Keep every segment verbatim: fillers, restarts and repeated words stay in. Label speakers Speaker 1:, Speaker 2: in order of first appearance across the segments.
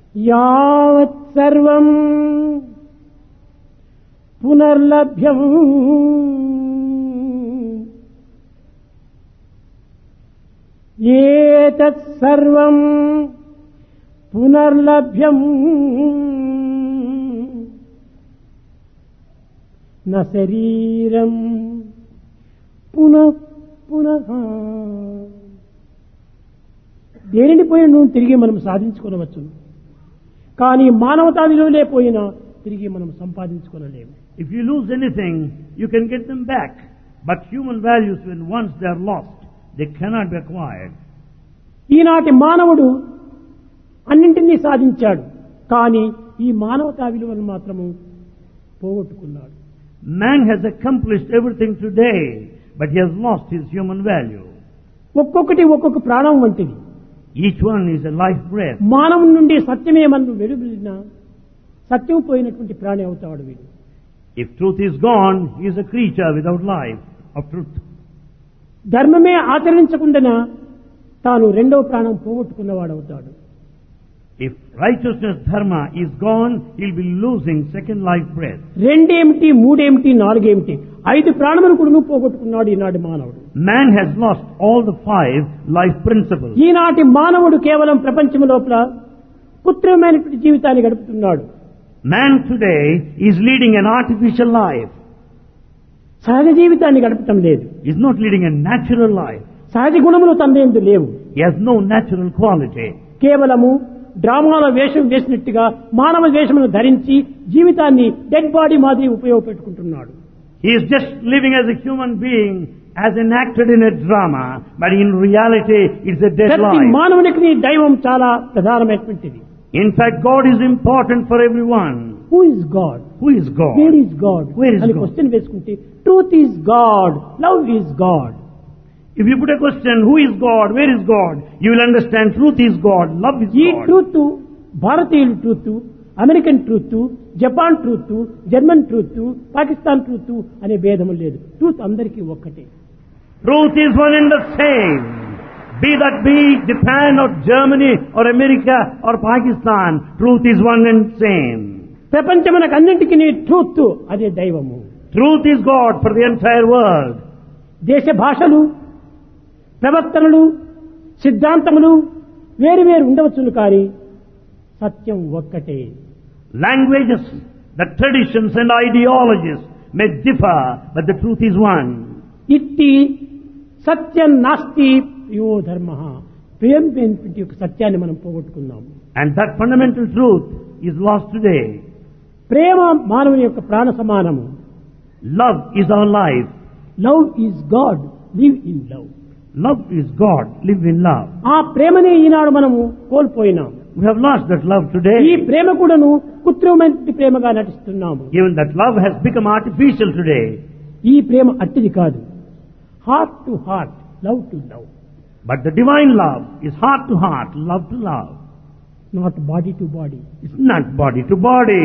Speaker 1: యావత్ సర్వం పునర్లభ్యం ఏతత్ సర్వం పునర్లభ్యం న శరీరం పునః పునః. దేనిని పోయిన నువ్వు తిరిగి మనం సాధించుకోవచ్చు, కానీ మానవతా విలువలే పోయినా తిరిగి మనం సంపాదించుకోలేము.
Speaker 2: If you lose anything, you can get them back. But human values, when once they are lost, they cannot be acquired.
Speaker 1: ఈనాటి మానవుడు అన్నింటినీ సాధించాడు, కానీ ఈ మానవతా విలువను మాత్రము పోగొట్టుకున్నాడు.
Speaker 2: Man has accomplished everything today, but he has lost his human value.
Speaker 1: ఒక్కొక్కటి ఒక్కొక్క ప్రాణం వంటిది.
Speaker 2: Each one is a life breath.
Speaker 1: మానవుని నుండి సత్యమే మనం వెలువడినా సత్యం పోయినటువంటి ప్రాణి అవుతాడు వీడు.
Speaker 2: If truth is gone, he is a creature without life of truth.
Speaker 1: ధర్మమే ఆచరించకుండా తాను రెండవ ప్రాణం పోగొట్టుకున్నవాడు అవుతాడు.
Speaker 2: If righteousness, dharma, is gone, he will be losing second life breath.
Speaker 1: రెండేమిటి, మూడేమిటి, నాలుగేమిటి, ఐదు ప్రాణములు కూడా పోగొట్టుకున్నాడు ఈనాటి మానవుడు.
Speaker 2: Man has lost all the five life principles.
Speaker 1: ఈనాటి మానవుడు కేవలం ప్రపంచం లోపల కృత్రిమమైనటువంటి జీవితాన్ని గడుపుతున్నాడు.
Speaker 2: Man today is leading an artificial life.
Speaker 1: సహజ జీవితాన్ని గడపటం లేదు.
Speaker 2: He is not leading a natural life.
Speaker 1: సహజ గుణములు తనయందు లేవు.
Speaker 2: He has no natural quality.
Speaker 1: కేవలము డ్రామాల వేషం వేసినట్టుగా మానవ వేషమును ధరించి జీవితాన్ని డెడ్ బాడీ మాదిరి ఉపయోగపెట్టుకుంటున్నాడు.
Speaker 2: He is just living as a human being, as enacted in a drama, but in reality it's a dead
Speaker 1: ప్రతి
Speaker 2: life.
Speaker 1: మానవునికి దైవం చాలా ప్రధానమైనటువంటిది.
Speaker 2: In fact, God is important for everyone.
Speaker 1: Who is God?
Speaker 2: Who is God?
Speaker 1: Where is God
Speaker 2: Where is
Speaker 1: అని
Speaker 2: God?
Speaker 1: Question వేసుకుంటే truth is God, love is God.
Speaker 2: If you put a question, who is God, where is God, you will understand truth is God, love is
Speaker 1: ఈ
Speaker 2: God.
Speaker 1: Truth భారతీయుల truth, American truth, Japan truth, German truth, Pakistan truth అనే భేదం లేదు. Truth అందరికీ ఒక్కటే.
Speaker 2: Truth is one and the same. Be that be Japan or Germany or America or Pakistan, truth is one and same.
Speaker 1: ప్రపంచమునకు అన్నింటికి truth అదే దైవము.
Speaker 2: Truth is God for the entire world.
Speaker 1: దేశ భాషలు, ప్రవర్తనలు, సిద్ధాంతములు వేరు వేరు ఉండవచ్చును, కానీ సత్యం ఒక్కటే.
Speaker 2: Languages, the traditions and ideologies may differ, but the truth is one.
Speaker 1: ఇట్టి సత్యం నాస్తి యో ధర్మ. ప్రేమ యొక్క సత్యాన్ని మనం పోగొట్టుకున్నాం.
Speaker 2: And that fundamental truth is lost today.
Speaker 1: ప్రేమ మానవుని యొక్క ప్రాణ సమానము.
Speaker 2: Love is our life.
Speaker 1: Love is God, live in love.
Speaker 2: Love is God, live in love.
Speaker 1: ఆ ప్రేమనే ఈనాడు మనము కోల్పోయినాం.
Speaker 2: We have lost that love today.
Speaker 1: ఈ ప్రేమ కూడాను కృత్రిమమైన ప్రేమగా నటిస్తున్నాము.
Speaker 2: Even that love has become artificial today.
Speaker 1: ఈ ప్రేమ అట్టిది కాదు. Heart to heart, love to love.
Speaker 2: But the divine love is heart to heart, love to love.
Speaker 1: Not body to body.
Speaker 2: It's not body to body.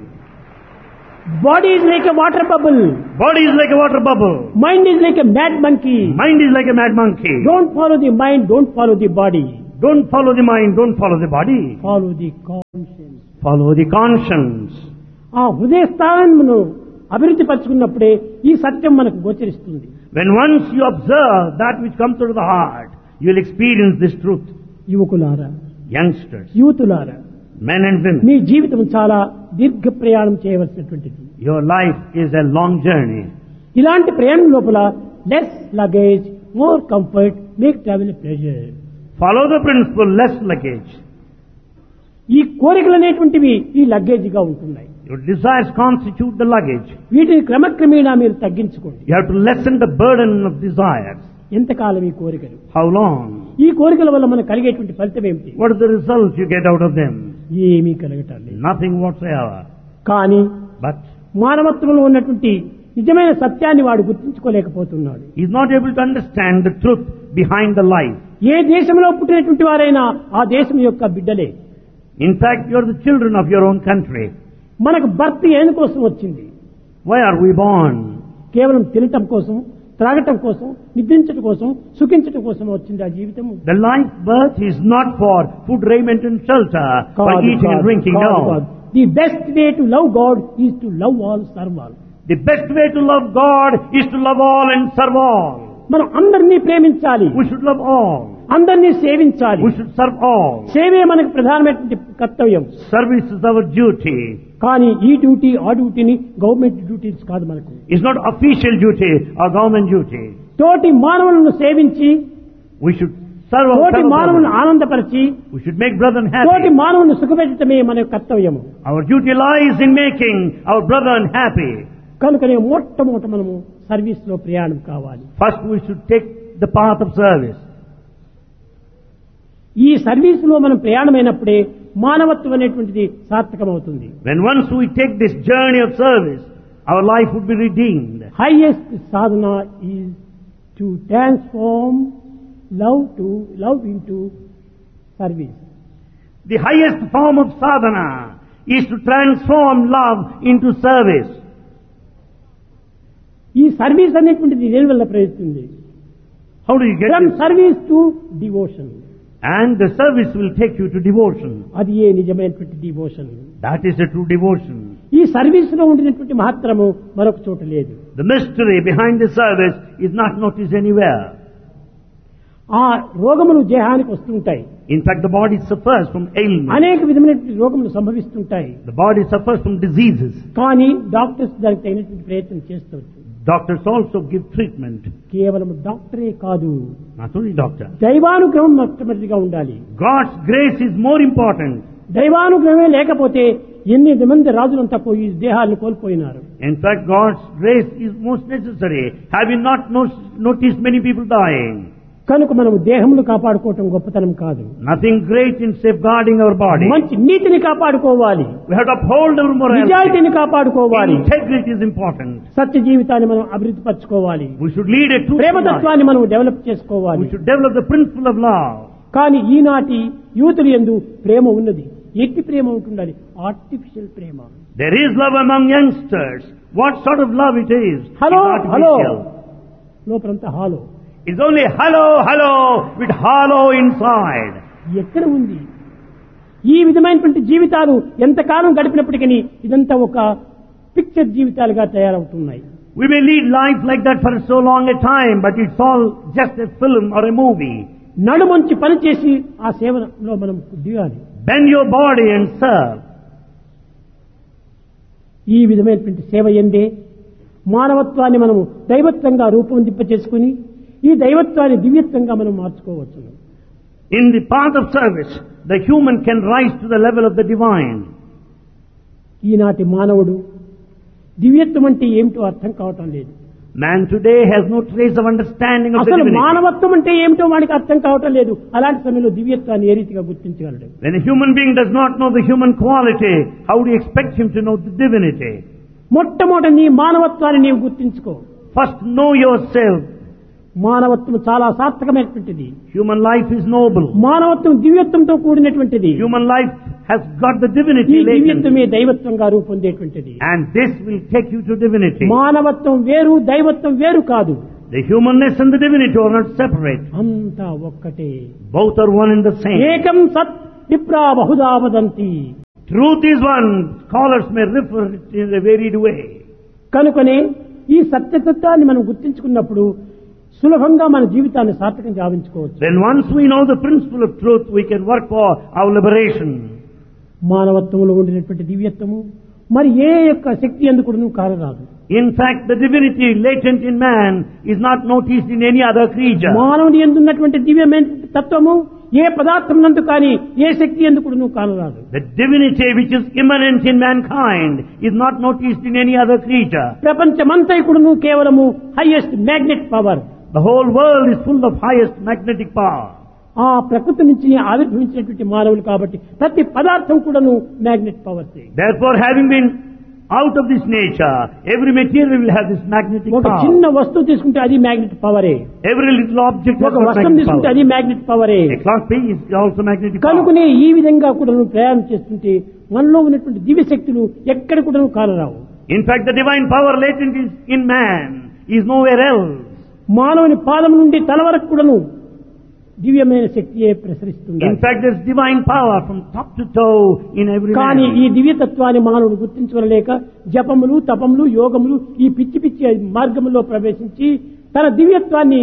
Speaker 1: Body is like a water bubble.
Speaker 2: Body is like a water bubble.
Speaker 1: Mind is like a mad monkey.
Speaker 2: Mind is like a mad monkey.
Speaker 1: Don't follow the mind, don't follow the body.
Speaker 2: Don't follow the mind, don't follow the body.
Speaker 1: Follow the conscience.
Speaker 2: Follow the conscience.
Speaker 1: ఆ హృదయ స్థానమును అభివృద్ధి పరుచుకున్నప్పుడే ఈ సత్యం మనకు గోచరిస్తుంది.
Speaker 2: When once you observe that which comes out of the heart, you will experience this truth.
Speaker 1: యువకులారా,
Speaker 2: Youngsters,
Speaker 1: యూతులారా,
Speaker 2: men and women,
Speaker 1: మీ జీవితం చాలా దీర్ఘ ప్రయాణం చేయవలసినటువంటిది.
Speaker 2: your life is a long journey.
Speaker 1: ఇలాంటి ప్రయాణం లోపల less luggage, more comfort, make travel pleasure.
Speaker 2: Follow the principle, less luggage.
Speaker 1: ఈ కోరికలు అనేటువంటివి ఈ లగేజ్గా ఉంటున్నాయి.
Speaker 2: Your desires constitute the luggage.
Speaker 1: వీటిని క్రమక్రమేణా మీరు తగ్గించుకోండి.
Speaker 2: You have to lessen the burden of desires.
Speaker 1: ఎంతకాలం ఈ కోరికలు?
Speaker 2: How long?
Speaker 1: ఈ కోరికల వల్ల మనకు కలిగేటువంటి ఫలితం ఏమిటి?
Speaker 2: What is the result you get out of them?
Speaker 1: ఏమీ కలగటం లేదు.
Speaker 2: Nothing whatsoever.
Speaker 1: కానీ
Speaker 2: But
Speaker 1: మానవత్వంలో ఉన్నటువంటి నిజమైన సత్యాన్ని వాడు గుర్తించుకోలేకపోతున్నాడు.
Speaker 2: he is not able to understand the truth behind the life.
Speaker 1: ఏ దేశంలో పుట్టినటువంటి వారైనా ఆ దేశం యొక్క బిడ్డలే.
Speaker 2: In fact, you are the children of your own country.
Speaker 1: మనకు బర్త్ ఎందుకోసం వచ్చింది?
Speaker 2: Why are we born?
Speaker 1: కేవలం తినటం కోసం, త్రాగటం కోసం, నిద్రించడం కోసం, సుఖించడం కోసం వచ్చింది ఆ జీవితము.
Speaker 2: The life birth is not for food, raiment and shelter, for
Speaker 1: కాదు,
Speaker 2: eating and
Speaker 1: కాదు,
Speaker 2: drinking.
Speaker 1: కాదు,
Speaker 2: No.
Speaker 1: కాదు. The best way to love God is to love all, serve all.
Speaker 2: The best way to love God is to love all and serve all.
Speaker 1: మనం అందరినీ ప్రేమించాలి,
Speaker 2: We should love all.
Speaker 1: అందరినీ సేవించాలి.
Speaker 2: We should serve all.
Speaker 1: సేవే మనకు ప్రధానమైనటువంటి కర్తవ్యం.
Speaker 2: Service is our duty.
Speaker 1: కానీ ఈ డ్యూటీ ఆ డ్యూటీని గవర్నమెంట్ డ్యూటీస్ కాదు మనకు.
Speaker 2: It's not official duty or government duty.
Speaker 1: తోటి మానవులను సేవించి,
Speaker 2: We should serve our
Speaker 1: తోటి
Speaker 2: fellow
Speaker 1: మానవులను
Speaker 2: brothers.
Speaker 1: ఆనందపరిచి,
Speaker 2: We should make brethren
Speaker 1: తోటి
Speaker 2: happy.
Speaker 1: మానవులను సుఖపెట్టడమే మన యొక్క కర్తవ్యము.
Speaker 2: Our duty lies in making our brethren happy.
Speaker 1: కనుకనే మొట్టమొదట మనము సర్వీస్ లో ప్రయాణం కావాలి.
Speaker 2: First we should take the path of service.
Speaker 1: ఈ సర్వీస్ లో మనం ప్రయాణమైనప్పుడే మానవత్వం అనేటువంటిది సార్థకమవుతుంది.
Speaker 2: When once we take this journey of service, our life would be redeemed.
Speaker 1: Highest Sadhana is to transform love to love into service.
Speaker 2: The highest form of sadhana is to transform love into service.
Speaker 1: ఈ service అనేటువంటిది దేని వల్ల ప్రయత్నిస్తుంది?
Speaker 2: How do you get
Speaker 1: from
Speaker 2: this?
Speaker 1: Service to devotion.
Speaker 2: And the service will take you to devotion.
Speaker 1: అది ఏ నిజమైనటువంటి devotion.
Speaker 2: That is a true devotion.
Speaker 1: ఈ service లో ఉండినటువంటి మహత్తరము మరొక చోట లేదు.
Speaker 2: The mystery behind the service is not noticed anywhere.
Speaker 1: ఆ రోగములు దేహానికి వస్తుంటాయి.
Speaker 2: In fact, the body suffers from ailments.
Speaker 1: అనేక విధమైనటువంటి రోగములు సంభవిస్తుంటాయి.
Speaker 2: The body suffers from diseases.
Speaker 1: కానీ డాక్టర్స్ దానికి తగినటువంటి ప్రయత్నం చేస్తారు.
Speaker 2: Doctors also give treatment.
Speaker 1: కేవలం డాక్టరే కాదు,
Speaker 2: Not only doctor.
Speaker 1: దైవానుగ్రహం మొట్టమొదటిగా ఉండాలి.
Speaker 2: God's grace is more important.
Speaker 1: దైవానుగ్రహమే లేకపోతే ఎన్ని మంది రాజులంతా పోయి దేహాలను కోల్పోయినారు.
Speaker 2: In fact, God's grace is most necessary. Have you not no- noticed many people dying?
Speaker 1: కనుక మనము దేహమును కాపాడుకోవటం గొప్పతనం కాదు.
Speaker 2: Nothing great in safeguarding our body.
Speaker 1: మంచి నీతిని కాపాడుకోవాలి,
Speaker 2: We have to uphold our morality.
Speaker 1: నిజాయితీని కాపాడుకోవాలి,
Speaker 2: Integrity is important.
Speaker 1: సత్య జీవితాన్ని మనం అభివృద్ధి పరచుకోవాలి,
Speaker 2: We should lead a truthful life.
Speaker 1: ప్రేమతత్వాన్ని మనం డెవలప్ చేసుకోవాలి.
Speaker 2: We should develop the principle of love.
Speaker 1: కానీ ఈనాటి యూతులు యందు ప్రేమ ఉన్నది. ఎట్టి ప్రేమ ఉంటుండాలి? Artificial Prema.
Speaker 2: There is love among youngsters. What sort of love it is?
Speaker 1: Hello
Speaker 2: It's
Speaker 1: hello,
Speaker 2: artificial.
Speaker 1: లోపలంతా hollow.
Speaker 2: It's only hello, hello with hollow inside.
Speaker 1: ఎక్కడ ఉంది ఈ విధమైనటువంటి జీవితాలు? ఎంతకాలం గడిపినప్పటికీ ఇదంతా ఒక పిక్చర్ జీవితాలుగా తయారవుతున్నాయి.
Speaker 2: We may lead life like that for so long a time, but it's all just a film or a movie.
Speaker 1: నడుమంచి పనిచేసి ఆ సేవలో మనం దిగాలి.
Speaker 2: Bend your body and serve.
Speaker 1: ఈ విధమైనటువంటి సేవ ఎందే మానవత్వాన్ని మనము దైవత్వంగా రూపొందింప చేసుకుని ఈ దైవత్వాన్ని దివ్యత్వంగా మనం మార్చుకోవచ్చు.
Speaker 2: In the path of service, the human can rise to the level of the divine.
Speaker 1: ఈనాటి మానవుడు దివ్యత్వం అంటే ఏమిటో అర్థం కావటం లేదు.
Speaker 2: Man today has no trace of understanding of the
Speaker 1: అసలు
Speaker 2: divinity.
Speaker 1: మానవత్వం అంటే ఏమిటో వాడికి అర్థం కావటం లేదు. అలాంటి సమయంలో దివ్యత్వాన్ని ఏ రీతిగా గుర్తించగలడు?
Speaker 2: When a human being does not know the human quality, how do you expect him to know the divinity?
Speaker 1: మొట్టమొదటి నీ మానవత్వాన్ని నీవు గుర్తించుకో.
Speaker 2: First know yourself.
Speaker 1: మానవత్వం చాలా సార్థకమైనటువంటిది.
Speaker 2: Human life is noble.
Speaker 1: మానవత్వం దివ్యత్వంతో కూడినటువంటిది.
Speaker 2: Human life has got the
Speaker 1: ఈ
Speaker 2: divinity latent.
Speaker 1: దివ్యత్వమే దైవత్వంగా రూపొందేటువంటిది.
Speaker 2: And this will take you to divinity.
Speaker 1: మానవత్వం వేరు, దైవత్వం వేరు కాదు.
Speaker 2: The humanness and the divinity are not separate.
Speaker 1: అంతా ఒక్కటే.
Speaker 2: Both are one and the same.
Speaker 1: ఏకం సత్ విప్రా Bahuda వదంతి.
Speaker 2: Truth is one. Scholars may refer it in a varied way.
Speaker 1: కనుకనే ఈ సత్యతత్వాన్ని మనం గుర్తించుకున్నప్పుడు సులభంగా మన జీవితాన్ని సార్థకం గావించుకోవచ్చు.
Speaker 2: Then once we know the principle of truth, we can work for our liberation.
Speaker 1: మానవత్వంలో ఉండినటువంటి దివ్యత్వము మరి ఏ యొక్క శక్తి ఎందుకు కానరాదు.
Speaker 2: In fact, the divinity latent in man is not noticed in any other creature.
Speaker 1: మానవుని ఎందున్నటువంటి దివ్యమైన తత్వము ఏ పదార్థం నందు కానీ ఏ శక్తి ఎందుకు కానరాదు.
Speaker 2: The divinity which is immanent in mankind is not noticed in any other creature.
Speaker 1: ప్రపంచమంతైకుడును కేవలము highest magnet power.
Speaker 2: The whole world is full of highest magnetic power.
Speaker 1: ఆ ప్రకృతి నుంచి ఆవిర్భవించినటువంటి మానవులు కాబట్టి ప్రతి పదార్థం కూడాను magnet powers.
Speaker 2: Therefore, having been out of this nature, every material will have this magnetic
Speaker 1: ఒక
Speaker 2: power.
Speaker 1: చిన్న వస్తువు తీసుకుంటే అది magnet పవరే.
Speaker 2: Every little object has
Speaker 1: ఒక
Speaker 2: got
Speaker 1: వస్తువు
Speaker 2: magnetic
Speaker 1: తీసుకుంటే
Speaker 2: power.
Speaker 1: అది magnet పవరే.
Speaker 2: A clock piece is also magnetic power.
Speaker 1: కనుకనే ఈ విధంగా కూడా ప్రయాణం చేస్తుంటే మనలో ఉన్నటువంటి దివ్య శక్తులు ఎక్కడ కూడా కానరావు.
Speaker 2: In fact, the divine power latent is in man is nowhere else.
Speaker 1: మానవుని పాదం నుండి తల వరకు కూడాను దివ్యమైన శక్తియే ప్రసరిస్తుంది.
Speaker 2: In fact, there's divine power from top to toe in every
Speaker 1: కానీ
Speaker 2: man.
Speaker 1: ఈ దివ్యతత్వాన్ని మానవుడు గుర్తించుకోలేక జపములు తపములు యోగములు ఈ పిచ్చి పిచ్చి మార్గములో ప్రవేశించి తన దివ్యత్వాన్ని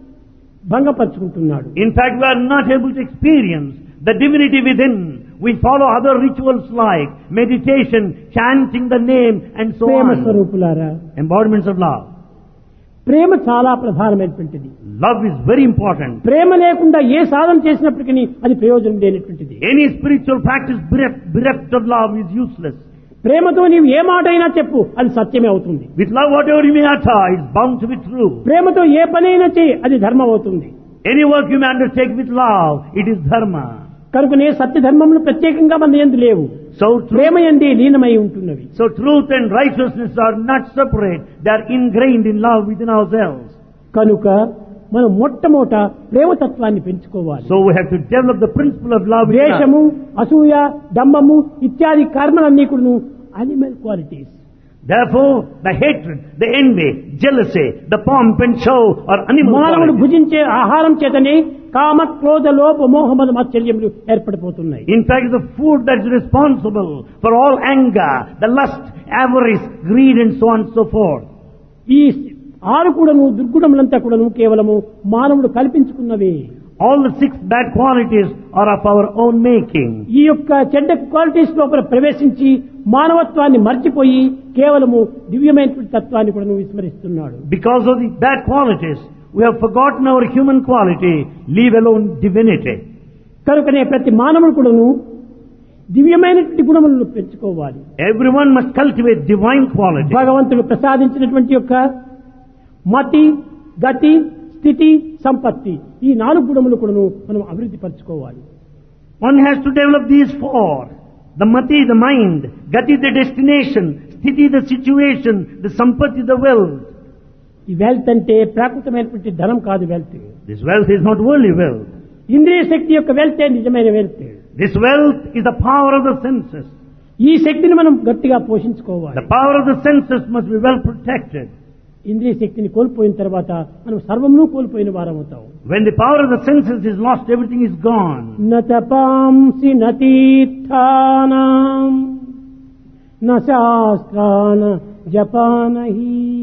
Speaker 1: భంగపరుచుకుంటున్నాడు.
Speaker 2: In fact, we are not able to experience the divinity within. We follow other rituals like meditation, chanting the name and so
Speaker 1: Prema
Speaker 2: on.
Speaker 1: స్వరూపులారా,
Speaker 2: Embodiments of love.
Speaker 1: ప్రేమ చాలా ప్రధానమైనటువంటిది.
Speaker 2: Love is very important.
Speaker 1: ప్రేమ లేకుండా ఏ సాధన చేసినప్పటికీ అది ప్రయోజనం లేనటువంటిది.
Speaker 2: Any spiritual practice bereft, bereft of love is useless.
Speaker 1: ప్రేమతో నీవు ఏ మాట అయినా చెప్పు, అది సత్యమే అవుతుంది.
Speaker 2: With love, whatever you may utter is bound to be true.
Speaker 1: ప్రేమతో ఏ పనైనా చేయి, అది ధర్మం అవుతుంది.
Speaker 2: Any work you may undertake with love, it is dharma.
Speaker 1: కనుకనే సత్య ధర్మములు ప్రత్యేకంగా మన యందు లేవు.
Speaker 2: So truth,
Speaker 1: ప్రేమ యందే లీనమై ఉంటున్నవి.
Speaker 2: so truth and righteousness are not separate. They are ingrained in love within ourselves.
Speaker 1: కనుక మనం మొట్టమొదట ప్రేమతత్వాన్ని పెంచుకోవాలి.
Speaker 2: So we have to develop the principle of love within us.
Speaker 1: ద్వేషము, అసూయ, డంబము ఇత్యాది కర్మలన్నీ కూడా animal qualities.
Speaker 2: Therefore, the hatred, the envy, jealousy, the pomp and show are animal
Speaker 1: మానవుడు
Speaker 2: qualities.
Speaker 1: భుజించే ఆహారం చేతనే కామ క్రోధ లోభ మోహమద మాత్సర్యములు ఏర్పడిపోతున్నాయి.
Speaker 2: In fact, the food that is responsible for all anger, the lust, avarice, greed and so on and so forth.
Speaker 1: ఈ ఆరు కూడాను దుర్గుణములంతా కూడాను కేవలము మానవుడు కల్పించుకున్నవే.
Speaker 2: All the six bad qualities are of our own making.
Speaker 1: ఈ యొక్క చెడ్డ క్వాలిటీస్ లోపల ప్రవేశించి మానవత్వాన్ని మర్చిపోయి కేవలము దివ్యమైనటువంటి తత్వాన్ని కూడా విస్మరిస్తున్నాడు.
Speaker 2: Because of the bad qualities, we have forgotten our human quality, leave alone divinity.
Speaker 1: కనుకనే ప్రతి మానవుడు కూడాను దివ్యమైనటువంటి గుణములను పెంచుకోవాలి.
Speaker 2: Everyone must cultivate divine quality.
Speaker 1: భగవంతుడు ప్రసాదించినటువంటి యొక్క మతి, గతి, స్థితి, సంపత్తి ఈ నాలుగు గుణములు కూడాను మనం అభివృద్ధి పరచుకోవాలి.
Speaker 2: One has to develop these four. The mati, the mind, gati, the destination, sthiti, the situation, the sampati, the wealth.
Speaker 1: ఈ వెల్త్ అంటే ప్రాకృతమైనటువంటి ధనం కాదు. Wealth
Speaker 2: This wealth is not worldly wealth.
Speaker 1: ఇంద్రియ శక్తి యొక్క వెల్తే నిజమైన wealth.
Speaker 2: This wealth is the power of the senses.
Speaker 1: ఈ శక్తిని మనం గట్టిగా పోషించుకోవాలి.
Speaker 2: The power of the senses must be well protected.
Speaker 1: ఇంద్రియ శక్తిని కోల్పోయిన తర్వాత మనం సర్వమును కోల్పోయిన వారం అవుతాం.
Speaker 2: When the power of the senses is lost, everything is gone.
Speaker 1: నతపాంసి నతీర్థానాం న శాస్త్రాన జపానహి